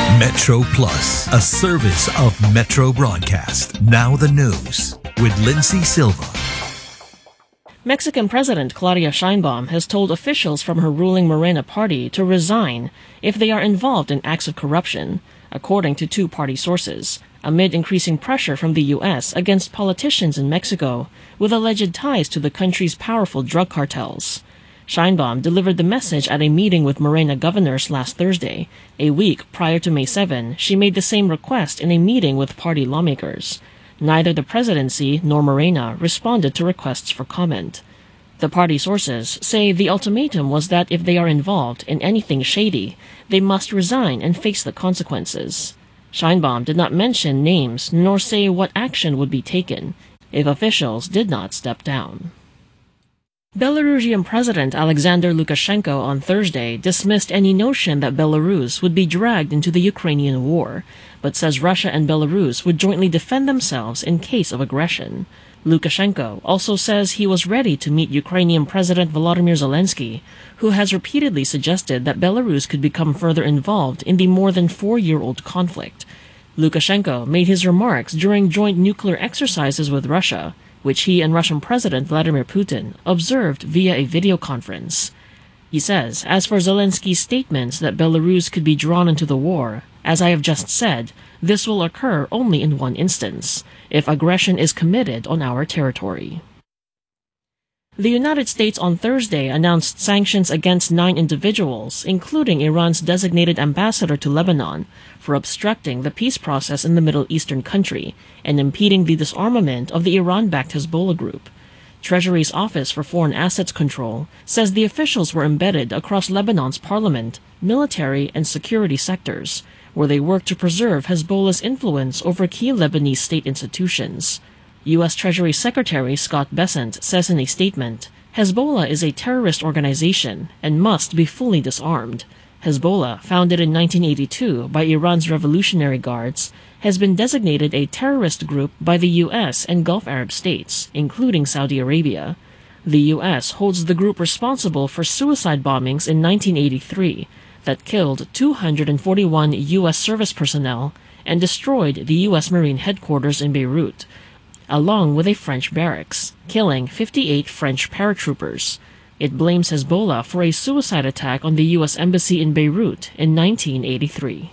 Metro Plus, a service of Metro Broadcast. Now the news with Lindsay Silva. Mexican President Claudia Sheinbaum has told officials from her ruling Morena party to resign if they are involved in acts of corruption, according to two party sources, amid increasing pressure from the U.S. against politicians in Mexico with alleged ties to the country's powerful drug cartels. Sheinbaum delivered the message at a meeting with Morena governors last Thursday. A week prior to May 7, she made the same request in a meeting with party lawmakers. Neither the presidency nor Morena responded to requests for comment. The party sources say the ultimatum was that if they are involved in anything shady, they must resign and face the consequences. Sheinbaum did not mention names nor say what action would be taken if officials did not step down. Belarusian President Alexander Lukashenko on Thursday dismissed any notion that Belarus would be dragged into the Ukrainian war, but says Russia and Belarus would jointly defend themselves in case of aggression. Lukashenko also says he was ready to meet Ukrainian President Volodymyr Zelensky, who has repeatedly suggested that Belarus could become further involved in the more than 4-year-old conflict. Lukashenko made his remarks during joint nuclear exercises with Russia, which he and Russian President Vladimir Putin observed via a video conference. He says, as for Zelensky's statements that Belarus could be drawn into the war, as I have just said, this will occur only in one instance, if aggression is committed on our territory. The United States on Thursday announced sanctions against 9 individuals, including Iran's designated ambassador to Lebanon, for obstructing the peace process in the Middle Eastern country and impeding the disarmament of the Iran-backed Hezbollah group. Treasury's Office for Foreign Assets Control says the officials were embedded across Lebanon's parliament, military, and security sectors, where they work to preserve Hezbollah's influence over key Lebanese state institutions. U.S. Treasury Secretary Scott Bessent says in a statement, Hezbollah is a terrorist organization and must be fully disarmed. Hezbollah, founded in 1982 by Iran's Revolutionary Guards, has been designated a terrorist group by the U.S. and Gulf Arab states, including Saudi Arabia. The U.S. holds the group responsible for suicide bombings in 1983 that killed 241 U.S. service personnel and destroyed the U.S. Marine headquarters in Beirut, along with a French barracks, killing 58 French paratroopers. It blames Hezbollah for a suicide attack on the U.S. Embassy in Beirut in 1983.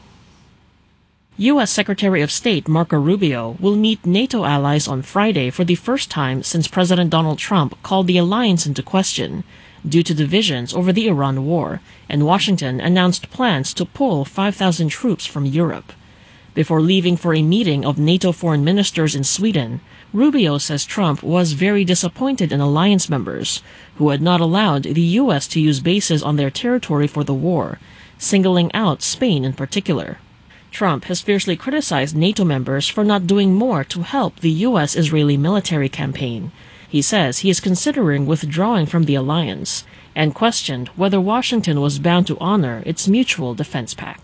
U.S. Secretary of State Marco Rubio will meet NATO allies on Friday for the first time since President Donald Trump called the alliance into question due to divisions over the Iran war, and Washington announced plans to pull 5,000 troops from Europe. Before leaving for a meeting of NATO foreign ministers in Sweden, Rubio says Trump was very disappointed in alliance members who had not allowed the U.S. to use bases on their territory for the war, singling out Spain in particular. Trump has fiercely criticized NATO members for not doing more to help the U.S.-Israeli military campaign. He says he is considering withdrawing from the alliance and questioned whether Washington was bound to honor its mutual defense pact.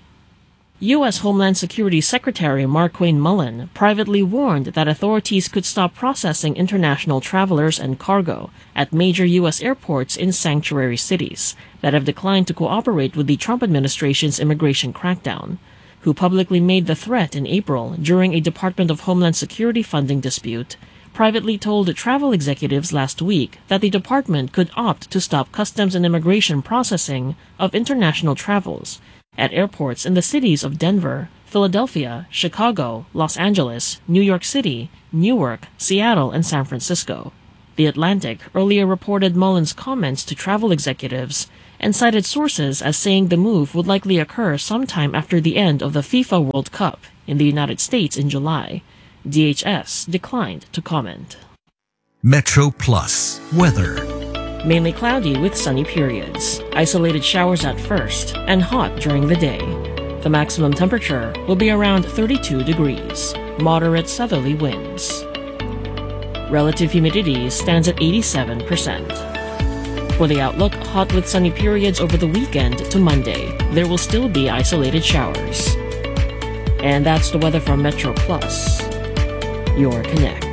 U.S. Homeland Security Secretary Markwayne Mullin privately warned that authorities could stop processing international travelers and cargo at major U.S. airports in sanctuary cities that have declined to cooperate with the Trump administration's immigration crackdown, who publicly made the threat in April during a Department of Homeland Security funding dispute, privately told travel executives last week that the department could opt to stop customs and immigration processing of international travels at airports in the cities of Denver, Philadelphia, Chicago, Los Angeles, New York City, Newark, Seattle, and San Francisco. The Atlantic earlier reported Mullin's comments to travel executives and cited sources as saying the move would likely occur sometime after the end of the FIFA World Cup in the United States in July. DHS declined to comment. Metro Plus weather. Mainly cloudy with sunny periods, isolated showers at first, and hot during the day. The maximum temperature will be around 32 degrees, moderate southerly winds. Relative humidity stands at 87%. For the outlook, hot with sunny periods over the weekend to Monday. There will still be isolated showers. And that's the weather from Metro Plus, your connect.